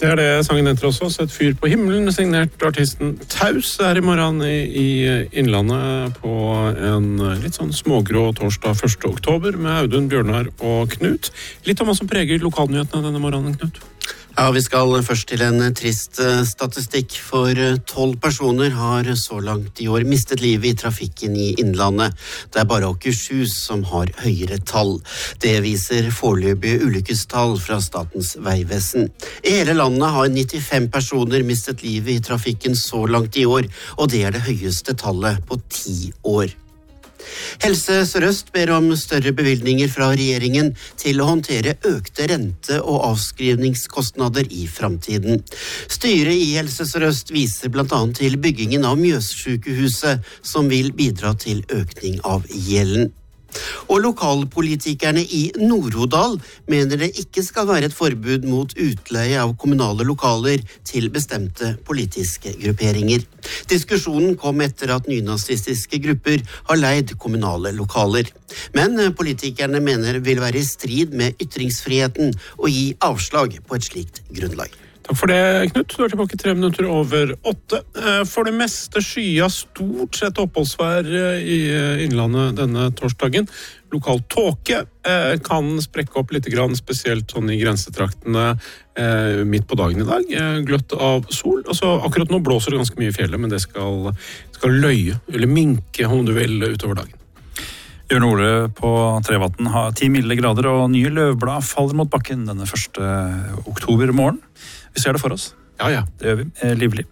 Det det sangen heter også, Sett fyr på himmelen, signert artisten Taus her I morgen I Innlandet på en litt sånn smågrå torsdag 1. oktober med Audun, Bjørnar og Knut. Litt om hva som preger lokalnyhetene denne morgenen, Knut. Ja, vi skal først til en trist statistikk, for 12 personer har så langt I år mistet livet I trafikken I Innlandet. Det bare Akershus som har høyere tall. Det viser foreløpige ulykkestall fra Statens vegvesen. I hele landet har 95 personer mistet livet I trafikken så langt I år, og det det høyeste tallet på 10 år. Helse Sør-Øst ber om større bevilgninger fra regjeringen til å håndtere økte rente- og avskrivningskostnader I fremtiden. Styret I Helse Sør-Øst viser blant annet til byggingen av Mjøssykehuset, som vil bidra til økning av gjelden. Og lokalpolitikerne I Nord-Odal mener det ikke skal være et forbud mot utleie av kommunale lokaler til bestemte politiske grupperinger. Diskusjonen kom etter at nynazistiske grupper har leid kommunale lokaler. Men politikerne mener vil være I strid med ytringsfriheten og gi avslag på et slikt grunnlag. Takk for det, Knut. Du tilbake 3 minutter over 8. For det meste skya stort sett oppholdsvær I Innlandet denne torsdagen. Lokal tåke kan sprekke opp litt grann, spesielt sånn I grensetraktene midt på dagen I dag. Gløtt av sol. Altså, akkurat nå blåser det ganske mye I fjellet, men det skal løye, eller minke om du vil utover dagen. Jørn Ole på Trevatn har 10 milde grader, og nye løvblad faller mot bakken denne 1. oktober morgen. Vi ser det for oss. Ja. Det gjør vi. Livlig.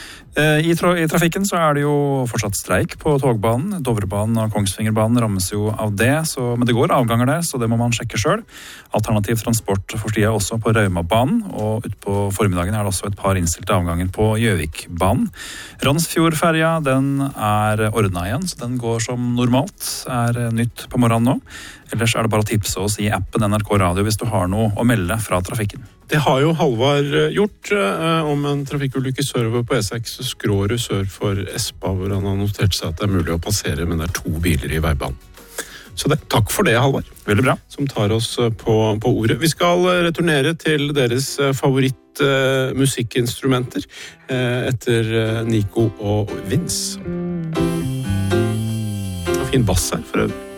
I trafikken så det jo fortsatt streik på togbanen. Dovrebanen og Kongsvingerbanen rammes jo av det, men det går avganger der, så det må man sjekke selv. Alternativ transport forstår jeg også på Raumabanen, og ut på formiddagen det også et par innstilte avganger på Gjøvikbanen. Randsfjordferja, den ordnet igjen, så den går som normalt, nytt på morgenen nå. Ellers det bare å tipse oss I appen NRK Radio hvis du har noe å melde fra trafikken. Det har jo Halvard gjort om en trafikkulykke sørover på E6 Skrårud sør for Espa, hvor han har notert seg at det mulig å passere, men det 2 biler I veibanen. Så takk for det, Halvard. Veldig bra. Som tar oss på ordet. Vi skal returnere til deres favoritt musikkinstrumenter etter Nico og Vince. Fin bass her for øvrig.